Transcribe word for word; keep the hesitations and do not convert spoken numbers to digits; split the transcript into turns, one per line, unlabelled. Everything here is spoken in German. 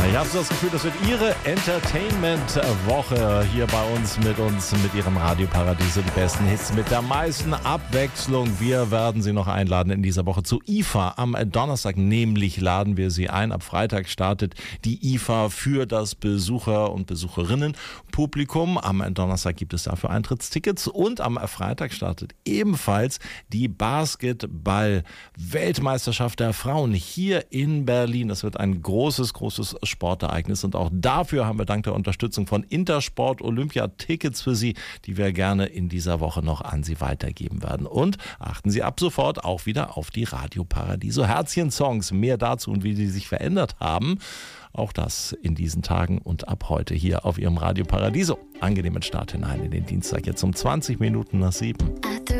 Ich habe so das Gefühl, das wird Ihre Entertainment-Woche hier bei uns mit uns, mit Ihrem Radioparadies. Die besten Hits mit der meisten Abwechslung. Wir werden Sie noch einladen in dieser Woche zu I F A am Donnerstag. Nämlich laden wir Sie ein. Ab Freitag startet die I F A für das Besucher- und Besucherinnenpublikum. Am Donnerstag gibt es dafür Eintrittstickets. Und am Freitag startet ebenfalls die Basketball-Weltmeisterschaft der Frauen hier in Berlin. Das wird ein großes, großes Sportereignis und auch dafür haben wir dank der Unterstützung von Intersport Olympia Tickets für Sie, die wir gerne in dieser Woche noch an Sie weitergeben werden. Und achten Sie ab sofort auch wieder auf die Radio Paradiso Herzchen-Songs. Mehr dazu und wie sie sich verändert haben. Auch das in diesen Tagen und ab heute hier auf Ihrem Radio Paradiso. Angenehmen Start hinein in den Dienstag, jetzt um zwanzig Minuten nach sieben.